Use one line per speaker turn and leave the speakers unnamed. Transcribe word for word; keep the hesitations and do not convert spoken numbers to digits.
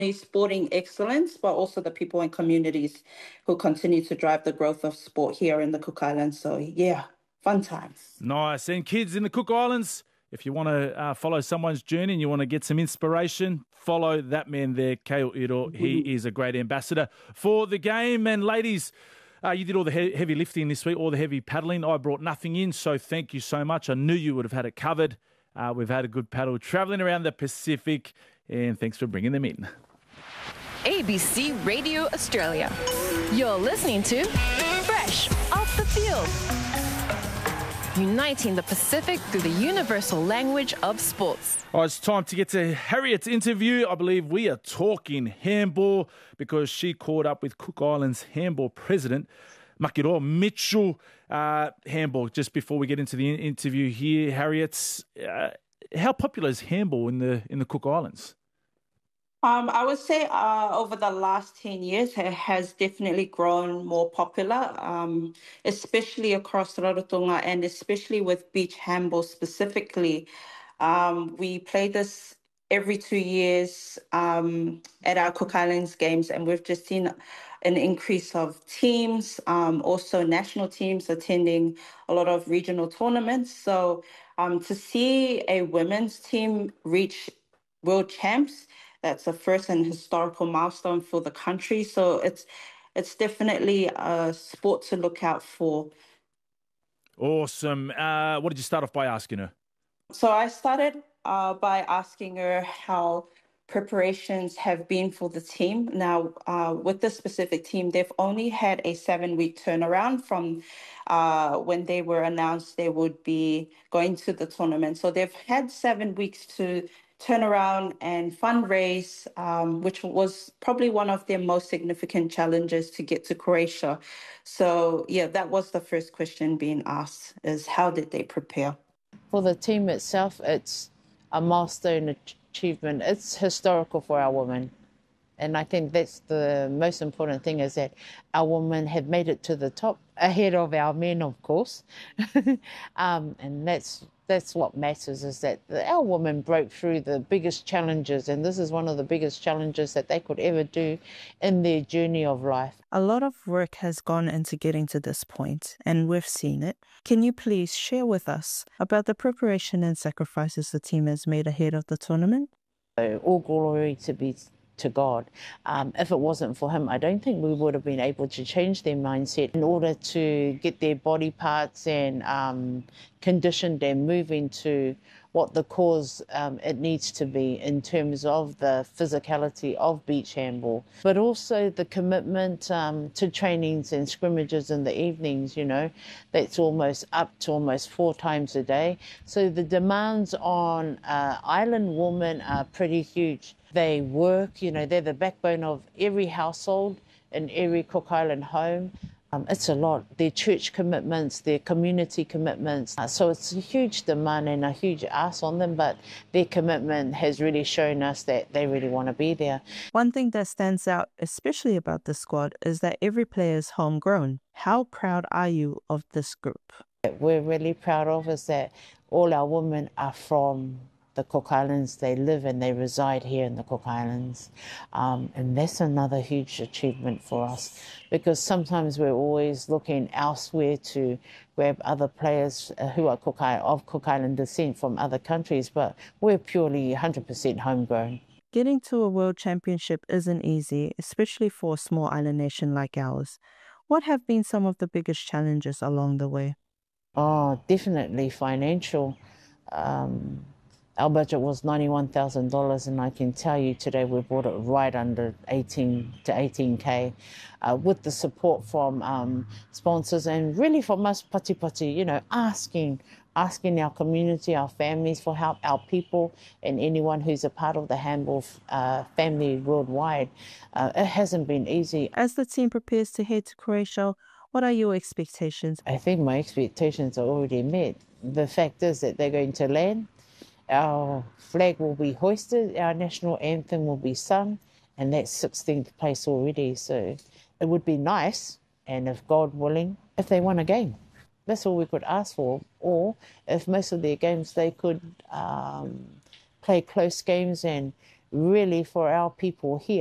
sporting excellence, but also the people and communities who continue to drive the growth of sport here in the Cook Islands. So, yeah, fun times.
Nice. And kids in the Cook Islands, if you want to uh, follow someone's journey and you want to get some inspiration, follow that man there, Kale Iro. He is a great ambassador for the game. And ladies, uh, you did all the he- heavy lifting this week, all the heavy paddling. I brought nothing in, so thank you so much. I knew you would have had it covered. Uh, we've had a good paddle travelling around the Pacific, and thanks for bringing them in.
A B C Radio Australia. You're listening to Fresh Off the Field. Uniting the Pacific through the universal language of sports.
Oh, it's time to get to Harriet's interview. I believe we are talking handball because she caught up with Cook Islands handball president, Makiroa Mitchell. Uh, handball, just before we get into the interview here, Harriet, uh, how popular is handball in the in the Cook Islands?
Um, I would say uh, over the last ten years, it has definitely grown more popular, um, especially across Rarotonga and especially with beach handball specifically. Um, we play this every two years um, at our Cook Islands games, and we've just seen an increase of teams, um, also national teams attending a lot of regional tournaments. So um, to see a women's team reach world champs, that's a first and historical milestone for the country. So it's it's definitely a sport to look out for.
Awesome. Uh, what did you start off by asking her?
So I started uh, by asking her how preparations have been for the team. Now, uh, with this specific team, they've only had a seven-week turnaround from uh, when they were announced they would be going to the tournament. So they've had seven weeks to turn around and fundraise, um, which was probably one of their most significant challenges to get to Croatia. So, yeah, that was the first question being asked, is how did they prepare?
For the team itself, it's a milestone achievement. It's historical for our women. And I think that's the most important thing, is that our women have made it to the top, ahead of our men, of course. um, and that's that's what matters, is that our women broke through the biggest challenges, and this is one of the biggest challenges that they could ever do in their journey of life.
A lot of work has gone into getting to this point, and we've seen it. Can you please share with us about the preparation and sacrifices the team has made ahead of the tournament?
So all glory to be to God. Um, if it wasn't for him, I don't think we would have been able to change their mindset in order to get their body parts and um, condition them moving to what the cause um, it needs to be in terms of the physicality of beach handball, but also the commitment um, to trainings and scrimmages in the evenings, you know, that's almost up to almost four times a day. So the demands on uh, island women are pretty huge. They work, you know, they're the backbone of every household in every Cook Island home. Um, it's a lot. Their church commitments, their community commitments. Uh, so it's a huge demand and a huge ask on them, but their commitment has really shown us that they really want to be there.
One thing that stands out, especially about the squad, is that every player is homegrown. How proud are you of this group?
What we're really proud of is that all our women are from the Cook Islands. They live and they reside here in the Cook Islands. Um, and that's another huge achievement for us, because sometimes we're always looking elsewhere to grab other players who are Cook Island, of Cook Island descent from other countries, but we're purely one hundred percent homegrown.
Getting to a world championship isn't easy, especially for a small island nation like ours. What have been some of the biggest challenges along the way?
Oh, definitely financial. Um, Our budget was ninety-one thousand dollars, and I can tell you today we brought it right under eighteen to eighteen K uh, with the support from um, sponsors and really from us pati pati, you know, asking, asking our community, our families for help, our people and anyone who's a part of the handball uh, family worldwide. Uh, it hasn't been easy.
As the team prepares to head to Croatia, what are your expectations?
I think my expectations are already met. The fact is that they're going to land. Our flag will be hoisted, our national anthem will be sung, and that's sixteenth place already. So it would be nice, and if God willing, if they won a game. That's all we could ask for. Or if most of their games they could um, play close games and really for our people here.